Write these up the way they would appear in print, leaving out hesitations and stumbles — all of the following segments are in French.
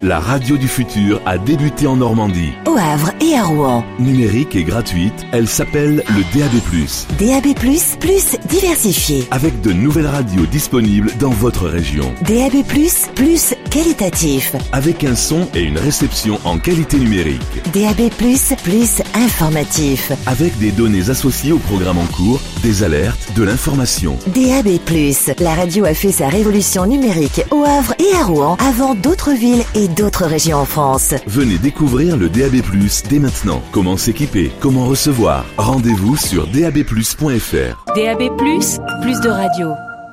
La radio du futur a débuté en Normandie. Au Havre et à Rouen. Numérique et gratuite, elle s'appelle le DAB+. DAB+, plus diversifié. Avec de nouvelles radios disponibles dans votre région. DAB+, plus qualitatif. Avec un son et une réception en qualité numérique. DAB+, plus informatif. Avec des données associées au programme en cours, des alertes, de l'information. DAB+, la radio a fait sa révolution numérique au Havre et à Rouen avant d'autres villes et d'autres régions en France. Venez découvrir le DAB+, dès maintenant. Comment s'équiper, comment recevoir. Rendez-vous sur dabplus.fr. DAB+, plus de radio.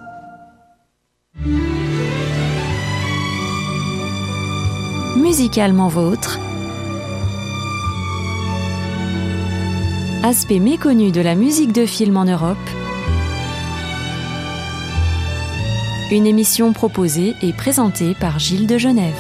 Musicalement vôtre. Aspect méconnu de la musique de film en Europe. Une émission proposée et présentée par Gilles de Genève.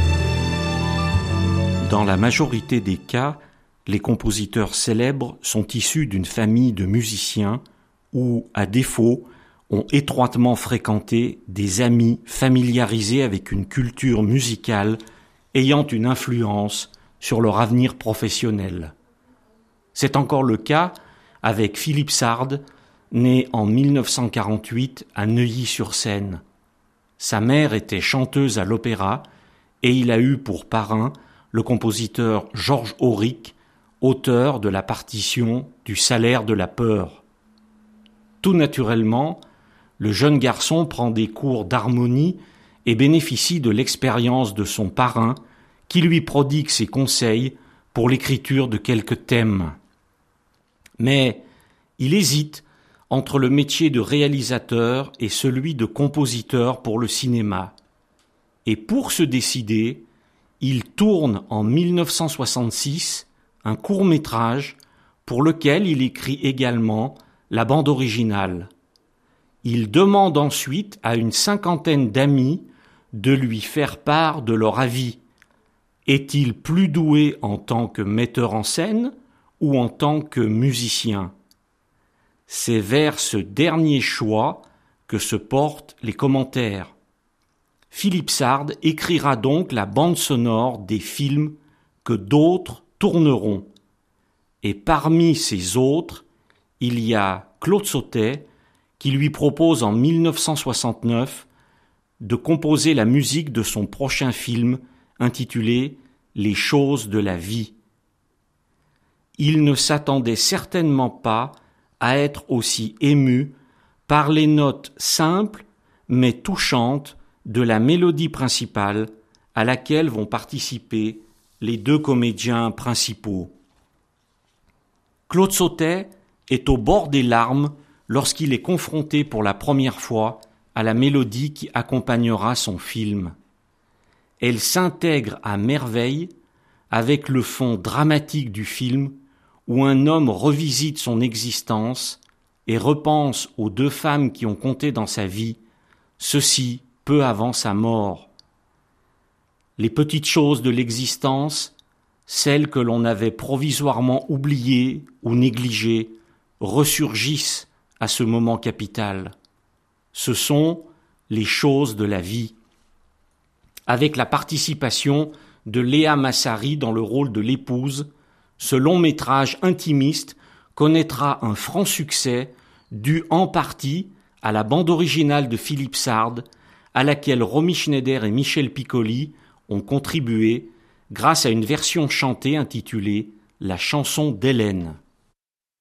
Dans la majorité des cas, les compositeurs célèbres sont issus d'une famille de musiciens ou, à défaut, ont étroitement fréquenté des amis familiarisés avec une culture musicale ayant une influence sur leur avenir professionnel. C'est encore le cas avec Philippe Sard, né en 1948 à Neuilly-sur-Seine. Sa mère était chanteuse à l'opéra et il a eu pour parrain le compositeur Georges Auric, auteur de la partition du Salaire de la peur. Tout naturellement, le jeune garçon prend des cours d'harmonie et bénéficie de l'expérience de son parrain qui lui prodigue ses conseils pour l'écriture de quelques thèmes. Mais il hésite entre le métier de réalisateur et celui de compositeur pour le cinéma. Et pour se décider, il tourne en 1966 un court-métrage pour lequel il écrit également la bande originale. Il demande ensuite à une cinquantaine d'amis de lui faire part de leur avis. Est-il plus doué en tant que metteur en scène ou en tant que musicien ? C'est vers ce dernier choix que se portent les commentaires. Philippe Sard écrira donc la bande sonore des films que d'autres tourneront. Et parmi ces autres, il y a Claude Sautet qui lui propose en 1969 de composer la musique de son prochain film intitulé « Les choses de la vie ». Il ne s'attendait certainement pas à être aussi ému par les notes simples mais touchantes de la mélodie principale à laquelle vont participer les deux comédiens principaux. Claude Sautet est au bord des larmes lorsqu'il est confronté pour la première fois à la mélodie qui accompagnera son film. Elle s'intègre à merveille avec le fond dramatique du film où un homme revisite son existence et repense aux deux femmes qui ont compté dans sa vie, ceci peu avant sa mort. Les petites choses de l'existence, celles que l'on avait provisoirement oubliées ou négligées, ressurgissent à ce moment capital. Ce sont les choses de la vie. Avec la participation de Léa Massari dans le rôle de l'épouse, ce long-métrage intimiste connaîtra un franc succès dû en partie à la bande originale de Philippe Sard, à laquelle Romy Schneider et Michel Piccoli ont contribué grâce à une version chantée intitulée « La chanson d'Hélène ».